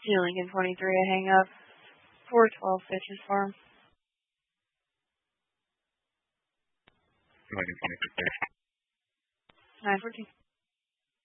Lincoln 23, I hang up. 412 Fitch's Farm. Lincoln 23. 914.